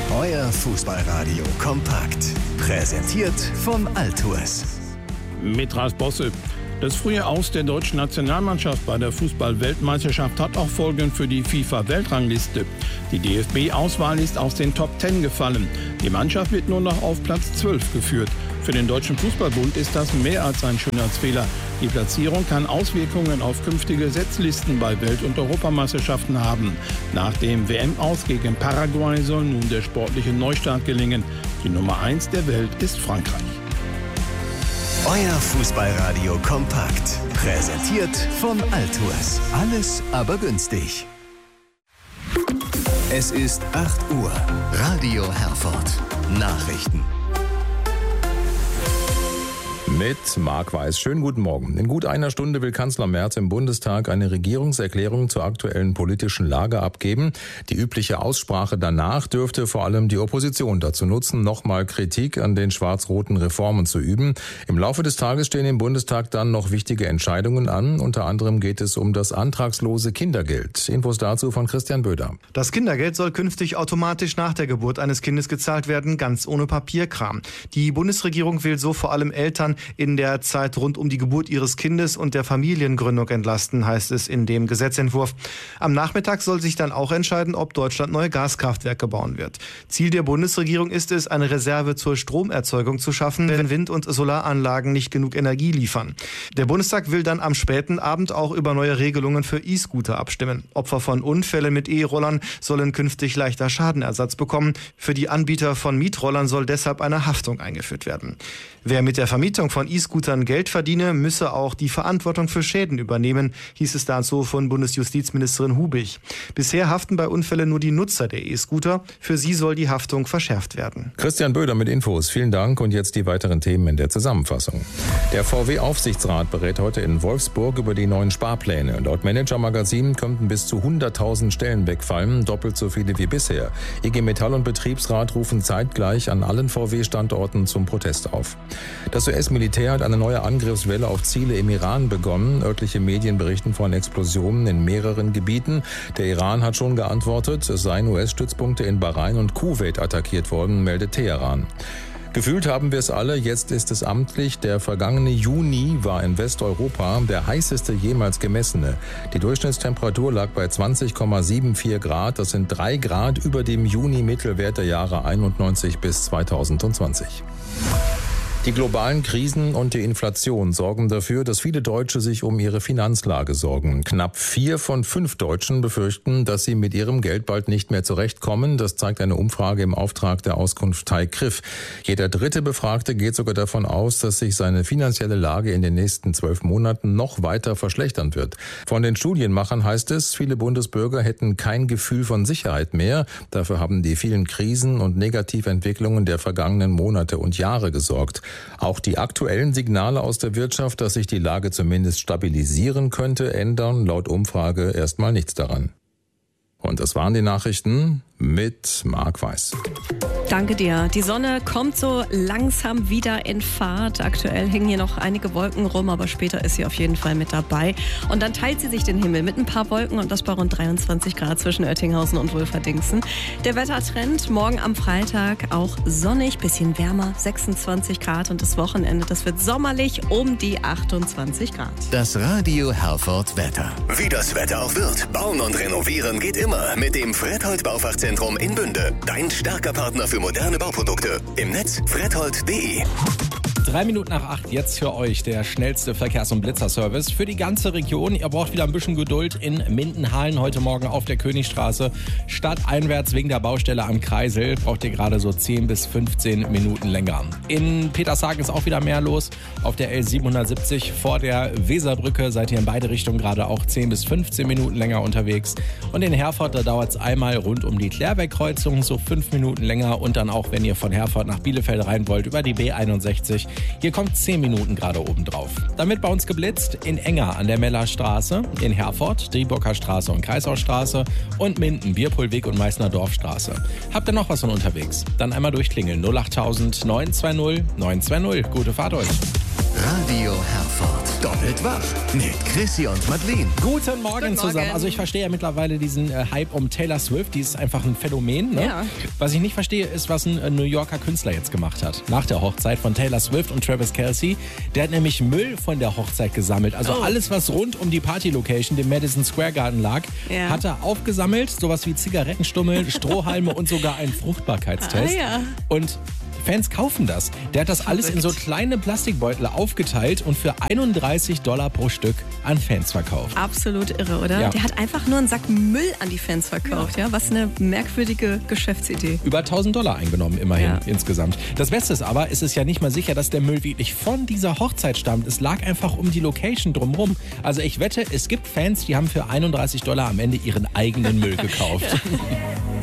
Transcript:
Euer Fußballradio kompakt. Präsentiert von Altours. Mit Ralf Bosse. Das frühe Aus der deutschen Nationalmannschaft bei der Fußball-Weltmeisterschaft hat auch Folgen für die FIFA-Weltrangliste. Die DFB-Auswahl ist aus den Top 10 gefallen. Die Mannschaft wird nur noch auf Platz 12 geführt. Für den Deutschen Fußballbund ist das mehr als ein Schönheitsfehler. Die Platzierung kann Auswirkungen auf künftige Setzlisten bei Welt- und Europameisterschaften haben. Nach dem WM-Aus gegen Paraguay soll nun der sportliche Neustart gelingen. Die Nummer 1 der Welt ist Frankreich. Euer Fußballradio kompakt. Präsentiert von Altours. Alles aber günstig. Es ist 8 Uhr. Radio Herford. Nachrichten. Mit Marc Weiß. Schönen guten Morgen. In gut einer Stunde will Kanzler Merz im Bundestag eine Regierungserklärung zur aktuellen politischen Lage abgeben. Die übliche Aussprache danach dürfte vor allem die Opposition dazu nutzen, nochmal Kritik an den schwarz-roten Reformen zu üben. Im Laufe des Tages stehen im Bundestag dann noch wichtige Entscheidungen an. Unter anderem geht es um das antragslose Kindergeld. Infos dazu von Christian Böder. Das Kindergeld soll künftig automatisch nach der Geburt eines Kindes gezahlt werden, ganz ohne Papierkram. Die Bundesregierung will so vor allem Eltern in der Zeit rund um die Geburt ihres Kindes und der Familiengründung entlasten, heißt es in dem Gesetzentwurf. Am Nachmittag soll sich dann auch entscheiden, ob Deutschland neue Gaskraftwerke bauen wird. Ziel der Bundesregierung ist es, eine Reserve zur Stromerzeugung zu schaffen, wenn Wind- und Solaranlagen nicht genug Energie liefern. Der Bundestag will dann am späten Abend auch über neue Regelungen für E-Scooter abstimmen. Opfer von Unfällen mit E-Rollern sollen künftig leichter Schadenersatz bekommen. Für die Anbieter von Mietrollern soll deshalb eine Haftung eingeführt werden. Wer mit der Vermietung von E-Scootern Geld verdiene, müsse auch die Verantwortung für Schäden übernehmen, hieß es dazu von Bundesjustizministerin Hubig. Bisher haften bei Unfällen nur die Nutzer der E-Scooter. Für sie soll die Haftung verschärft werden. Christian Böder mit Infos. Vielen Dank und jetzt die weiteren Themen in der Zusammenfassung. Der VW-Aufsichtsrat berät heute in Wolfsburg über die neuen Sparpläne. Laut Manager-Magazin könnten bis zu 100.000 Stellen wegfallen, doppelt so viele wie bisher. IG Metall und Betriebsrat rufen zeitgleich an allen VW-Standorten zum Protest auf. Das US-Militär hat eine neue Angriffswelle auf Ziele im Iran begonnen. Örtliche Medien berichten von Explosionen in mehreren Gebieten. Der Iran hat schon geantwortet, es seien US-Stützpunkte in Bahrain und Kuwait attackiert worden, meldet Teheran. Gefühlt haben wir es alle, jetzt ist es amtlich. Der vergangene Juni war in Westeuropa der heißeste jemals gemessene. Die Durchschnittstemperatur lag bei 20,74 Grad. Das sind 3 Grad über dem Juni-Mittelwert der Jahre 91 bis 2020. Die globalen Krisen und die Inflation sorgen dafür, dass viele Deutsche sich um ihre Finanzlage sorgen. Knapp 4 von 5 Deutschen befürchten, dass sie mit ihrem Geld bald nicht mehr zurechtkommen. Das zeigt eine Umfrage im Auftrag der Auskunftei Griff. Jeder dritte Befragte geht sogar davon aus, dass sich seine finanzielle Lage in den nächsten 12 Monaten noch weiter verschlechtern wird. Von den Studienmachern heißt es, viele Bundesbürger hätten kein Gefühl von Sicherheit mehr. Dafür haben die vielen Krisen und Negativentwicklungen der vergangenen Monate und Jahre gesorgt. Auch die aktuellen Signale aus der Wirtschaft, dass sich die Lage zumindest stabilisieren könnte, ändern laut Umfrage erstmal nichts daran. Und das waren die Nachrichten mit Marc Weiß. Danke dir. Die Sonne kommt so langsam wieder in Fahrt. Aktuell hängen hier noch einige Wolken rum, aber später ist sie auf jeden Fall mit dabei. Und dann teilt sie sich den Himmel mit ein paar Wolken und das bei rund 23 Grad zwischen Oettinghausen und Wolferdingsen. Der Wettertrend morgen am Freitag auch sonnig, bisschen wärmer, 26 Grad und das Wochenende, das wird sommerlich um die 28 Grad. Das Radio Herford Wetter. Wie das Wetter auch wird, bauen und renovieren geht immer mit dem Fredhold Baufachzentrum in Bünde. Dein starker Partner für moderne Bauprodukte. Im Netz fredhold.de. 3 Minuten nach 8, jetzt für euch der schnellste Verkehrs- und Blitzerservice für die ganze Region. Ihr braucht wieder ein bisschen Geduld in Mindenhalen heute Morgen auf der Königstraße. Stadteinwärts wegen der Baustelle am Kreisel braucht ihr gerade so 10 bis 15 Minuten länger. In Petershagen ist auch wieder mehr los. Auf der L770 vor der Weserbrücke seid ihr in beide Richtungen gerade auch 10 bis 15 Minuten länger unterwegs. Und in Herford, da dauert es einmal rund um die Klärberg-Kreuzung so 5 Minuten länger. Und dann auch, wenn ihr von Herford nach Bielefeld rein wollt, über die B61. Hier kommt 10 Minuten gerade oben drauf. Dann wird bei uns geblitzt in Enger an der Mellerstraße, in Herford, Driburger Straße und Kreisaustraße und Minden, Bierpohlweg und Meißner Dorfstraße. Habt ihr noch was von unterwegs? Dann einmal durchklingeln 08000 920 920. Gute Fahrt euch. Radio Herford. Doppelt wach mit Chrissy und Madeleine. Guten Morgen zusammen. Also ich verstehe ja mittlerweile diesen Hype um Taylor Swift. Die ist einfach ein Phänomen. Ne? Ja. Was ich nicht verstehe, ist, was ein New Yorker Künstler jetzt gemacht hat. Nach der Hochzeit von Taylor Swift und Travis Kelce. Der hat nämlich Müll von der Hochzeit gesammelt. Also alles, was rund um die Party-Location, dem Madison Square Garden lag, hat er aufgesammelt. Sowas wie Zigarettenstummel, Strohhalme und sogar einen Fruchtbarkeitstest. Und Fans kaufen das. Der hat das alles in so kleine Plastikbeutel aufgeteilt und für $31 pro Stück an Fans verkauft. Absolut irre, oder? Ja. Der hat einfach nur einen Sack Müll an die Fans verkauft. Ja. Was eine merkwürdige Geschäftsidee. Über $1.000 eingenommen immerhin insgesamt. Das Beste ist aber, es ist ja nicht mal sicher, dass der Müll wirklich von dieser Hochzeit stammt. Es lag einfach um die Location drumherum. Also ich wette, es gibt Fans, die haben für $31 am Ende ihren eigenen Müll gekauft.